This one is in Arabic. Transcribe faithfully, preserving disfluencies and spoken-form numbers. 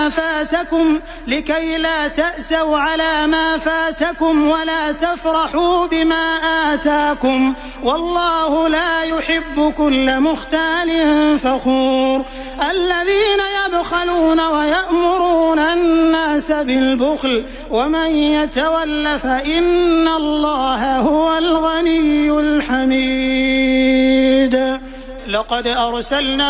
فاتكم لكي لا تأسوا على ما فاتكم ولا تفرحوا بما آتاكم والله لا يحب كل مختال فخور الذين يبخلون ويأمرون الناس بالبخل ومن يتول فإن الله هو الغني الحميد لقد أرسلنا